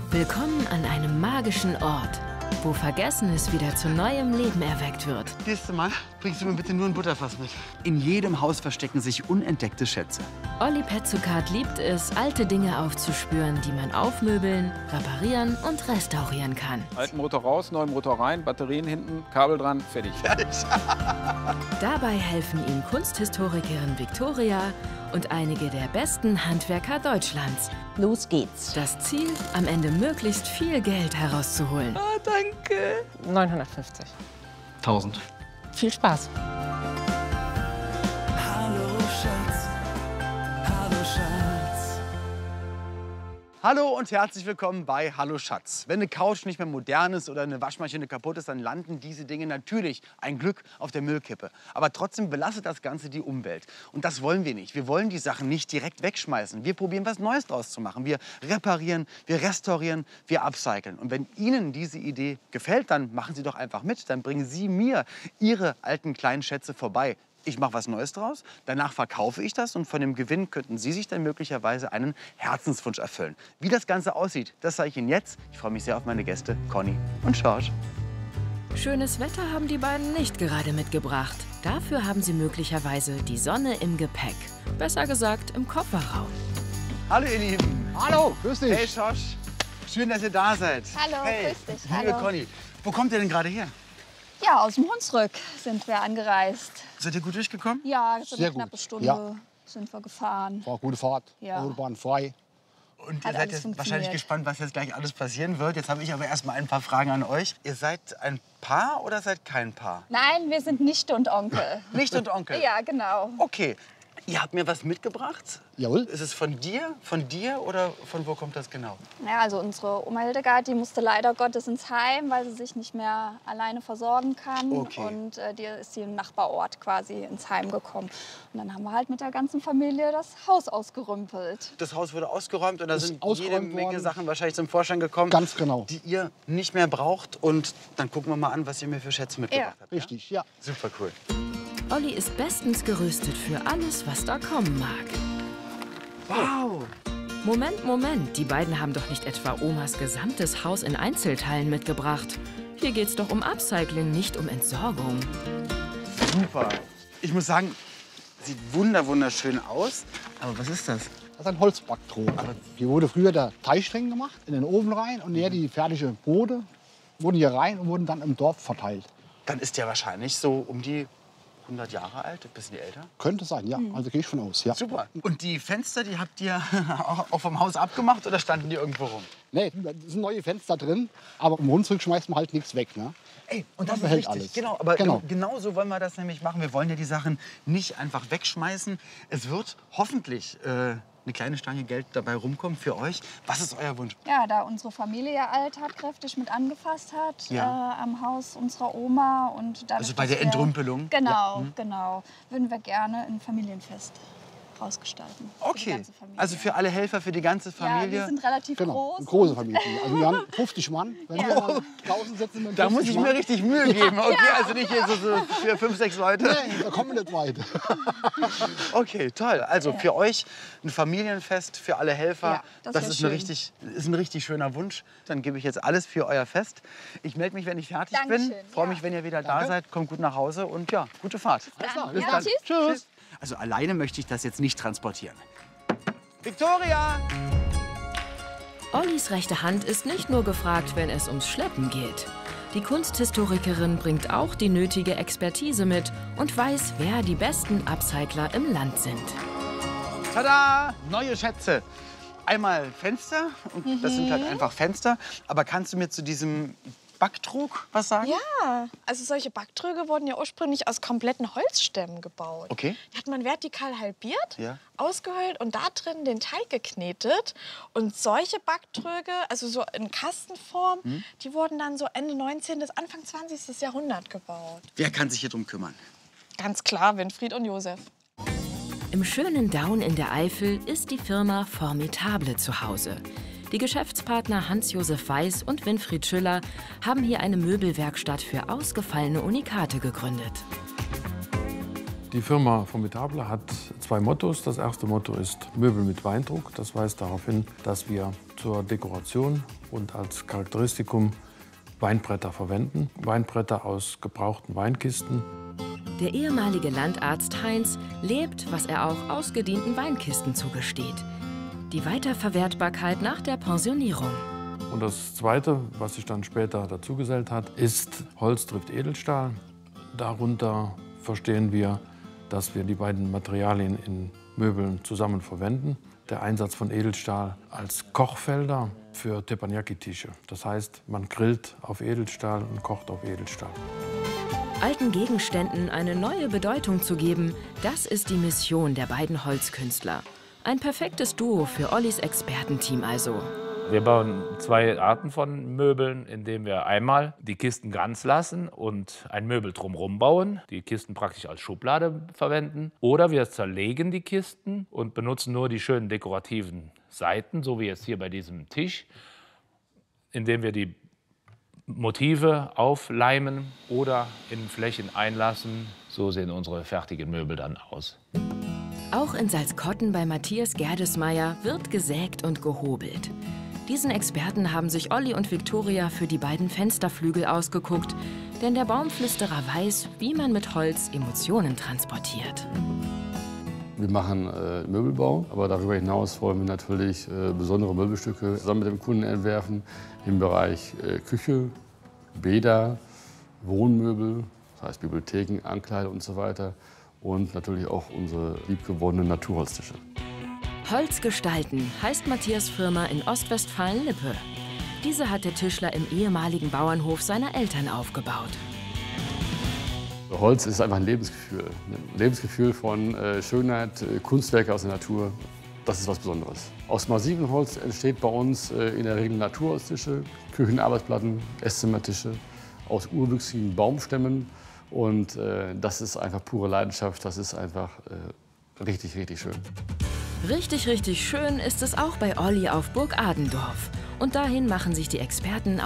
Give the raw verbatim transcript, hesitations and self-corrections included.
Willkommen an einem magischen Ort, wo Vergessenes wieder zu neuem Leben erweckt wird. Nächstes Mal bringst du mir bitte nur ein Butterfass mit. In jedem Haus verstecken sich unentdeckte Schätze. Olli Petzokat liebt es, alte Dinge aufzuspüren, die man aufmöbeln, reparieren und restaurieren kann. Alten Motor raus, neuen Motor rein, Batterien hinten, Kabel dran, fertig. Dabei helfen ihm Kunsthistorikerin Viktoria und einige der besten Handwerker Deutschlands. Los geht's. Das Ziel, am Ende möglichst viel Geld herauszuholen. Ah, danke. neunhundertfünfzig. tausend. Viel Spaß. Hallo Schatz, hallo Schatz. Hallo und herzlich willkommen bei Hallo Schatz. Wenn eine Couch nicht mehr modern ist oder eine Waschmaschine kaputt ist, dann landen diese Dinge natürlich, ein Glück, auf der Müllkippe. Aber trotzdem belastet das Ganze die Umwelt. Und das wollen wir nicht. Wir wollen die Sachen nicht direkt wegschmeißen. Wir probieren, was Neues draus zu machen. Wir reparieren, wir restaurieren, wir upcyclen. Und wenn Ihnen diese Idee gefällt, dann machen Sie doch einfach mit. Dann bringen Sie mir Ihre alten kleinen Schätze vorbei. Ich mache was Neues draus, danach verkaufe ich das und von dem Gewinn könnten Sie sich dann möglicherweise einen Herzenswunsch erfüllen. Wie das Ganze aussieht, das zeige ich Ihnen jetzt. Ich freue mich sehr auf meine Gäste Conny und George. Schönes Wetter haben die beiden nicht gerade mitgebracht. Dafür haben sie möglicherweise die Sonne im Gepäck. Besser gesagt, im Kofferraum. Hallo ihr Lieben. Hallo, grüß dich. Hey George, schön, dass ihr da seid. Hallo, hey, grüß dich. Liebe Hallo. Conny, wo kommt ihr denn gerade her? Ja, aus dem Hunsrück sind wir angereist. Seid ihr gut durchgekommen? Ja, so Sehr eine knappe gut. Stunde Ja. sind wir gefahren. War eine gute Fahrt, Ja. Autobahn frei. Und Hat ihr seid alles jetzt funktioniert. wahrscheinlich gespannt, was jetzt gleich alles passieren wird. Jetzt habe ich aber erst mal ein paar Fragen an euch. Ihr seid ein Paar oder seid kein Paar? Nein, wir sind Nichte und Onkel. Nicht und Onkel? Ja, genau. Okay. Ihr habt mir was mitgebracht? Jawohl. Ist es von dir, von dir oder von wo kommt das genau? Ja, also unsere Oma Hildegard, die musste leider Gottes ins Heim, weil sie sich nicht mehr alleine versorgen kann. Okay. Und äh, die ist hier im Nachbarort quasi ins Heim gekommen. Und dann haben wir halt mit der ganzen Familie das Haus ausgerümpelt. Das Haus wurde ausgeräumt und da Ist sind jede ausgeräumt Menge worden. Sachen wahrscheinlich zum Vorschein gekommen, Ganz genau. die ihr nicht mehr braucht. Und dann gucken wir mal an, was ihr mir für Schätze mitgebracht Ja. habt. Richtig, ja. Super cool. Olli ist bestens gerüstet für alles, was da kommen mag. Wow! Moment, Moment, die beiden haben doch nicht etwa Omas gesamtes Haus in Einzelteilen mitgebracht. Hier geht's doch um Upcycling, nicht um Entsorgung. Super. Ich muss sagen, sieht wunder wunderschön aus. Aber was ist das? Das ist ein Holzbacktrog. Hier wurde früher der Teigstreng gemacht, in den Ofen rein. Und hier die fertigen Brote wurden hier rein und wurden dann im Dorf verteilt. Dann ist der wahrscheinlich so um die hundert Jahre alt, ein bisschen älter. Könnte sein, ja. Also gehe ich von aus, ja. Super. Und die Fenster, die habt ihr auch vom Haus abgemacht oder standen die irgendwo rum? Nee, da sind neue Fenster drin, aber im Hunsrück schmeißt man halt nichts weg. Ne? Ey, und das, Das ist behält wichtig. alles. Genau, aber Genau. genau so wollen wir das nämlich machen. Wir wollen ja die Sachen nicht einfach wegschmeißen. Es wird hoffentlich äh, eine kleine Stange Geld dabei rumkommen für euch. Was ist euer Wunsch? Ja, da unsere Familie ja all tatkräftig mit angefasst hat Ja. äh, am Haus unserer Oma. Und dadurch, Also bei dass der wir- Entrümpelung? Genau, genau. Würden wir gerne ein Familienfest rausgestalten. Für die Okay, ganze Familie. also für alle Helfer, für die ganze Ja, Familie. wir sind relativ Genau, groß. eine große Familie. Also wir haben fünfzig Mann. Wenn wir dann draußen sitzen mit Da muss fünfzig ich mir Mann, richtig Mühe geben. Okay, also nicht hier so, so für fünf, sechs Leute. Nee, da kommen wir nicht weit. Okay, toll. Also für euch ein Familienfest, für alle Helfer. Ja, das das wär ist, schön. eine richtig, ist ein richtig schöner Wunsch. Dann gebe ich jetzt alles für euer Fest. Ich melde mich, wenn ich fertig Dankeschön, bin. Freue ja. mich, wenn ihr wieder da Danke. seid. Kommt gut nach Hause und ja, gute Fahrt. Dann. Bis Ja, dann. tschüss. Tschüss. Also alleine möchte ich das jetzt nicht transportieren. Victoria! Ollis rechte Hand ist nicht nur gefragt, wenn es ums Schleppen geht. Die Kunsthistorikerin bringt auch die nötige Expertise mit und weiß, wer die besten Upcycler im Land sind. Tada! Neue Schätze. Einmal Fenster, und das sind halt einfach Fenster. Aber kannst du mir zu diesem Backtrog was sagen? Ja, also solche Backtröge wurden ja ursprünglich aus kompletten Holzstämmen gebaut. Okay. Die hat man vertikal halbiert, Ja. ausgehöhlt und da drin den Teig geknetet. Und solche Backtröge, also so in Kastenform, Hm? die wurden dann so Ende neunzehnten bis Anfang zwanzigsten Jahrhundert gebaut. Wer kann sich hier drum kümmern? Ganz klar, Winfried und Josef. Im schönen Daun in der Eifel ist die Firma Formidable zu Hause. Die Geschäftspartner Hans-Josef Weiß und Winfried Schüller haben hier eine Möbelwerkstatt für ausgefallene Unikate gegründet. Die Firma Formidable hat zwei Mottos. Das erste Motto ist Möbel mit Weindruck. Das weist darauf hin, dass wir zur Dekoration und als Charakteristikum Weinbretter verwenden. Weinbretter aus gebrauchten Weinkisten. Der ehemalige Landarzt Heinz lebt, was er auch ausgedienten Weinkisten zugesteht. Die Weiterverwertbarkeit nach der Pensionierung. Und das Zweite, was sich dann später dazugesellt hat, ist Holz trifft Edelstahl. Darunter verstehen wir, dass wir die beiden Materialien in Möbeln zusammen verwenden. Der Einsatz von Edelstahl als Kochfelder für Teppanyaki-Tische. Das heißt, man grillt auf Edelstahl und kocht auf Edelstahl. Alten Gegenständen eine neue Bedeutung zu geben, das ist die Mission der beiden Holzkünstler. Ein perfektes Duo für Ollis Expertenteam also. Wir bauen zwei Arten von Möbeln, indem wir einmal die Kisten ganz lassen und ein Möbel drumherum bauen, die Kisten praktisch als Schublade verwenden. Oder wir zerlegen die Kisten und benutzen nur die schönen dekorativen Seiten, so wie jetzt hier bei diesem Tisch, indem wir die Motive aufleimen oder in Flächen einlassen. So sehen unsere fertigen Möbel dann aus. Auch in Salzkotten bei Matthias Gerdesmeyer wird gesägt und gehobelt. Diesen Experten haben sich Olli und Viktoria für die beiden Fensterflügel ausgeguckt, denn der Baumflüsterer weiß, wie man mit Holz Emotionen transportiert. Wir machen äh, Möbelbau, aber darüber hinaus wollen wir natürlich äh, besondere Möbelstücke zusammen mit dem Kunden entwerfen im Bereich äh, Küche, Bäder, Wohnmöbel, das heißt Bibliotheken, Ankleide und so weiter und natürlich auch unsere liebgewonnenen Naturholztische. Holz gestalten heißt Matthias Firma in Ostwestfalen-Lippe. Diese hat der Tischler im ehemaligen Bauernhof seiner Eltern aufgebaut. Holz ist einfach ein Lebensgefühl. Ein Lebensgefühl von äh, Schönheit, äh, Kunstwerke aus der Natur. Das ist was Besonderes. Aus massivem Holz entsteht bei uns äh, in der Regel Naturholztische, Küchenarbeitsplatten, Esszimmertische aus urwüchsigen Baumstämmen. Und äh, das ist einfach pure Leidenschaft. Das ist einfach äh, richtig, richtig schön. Richtig, richtig schön ist es auch bei Olli auf Burg Adendorf. Und dahin machen sich die Experten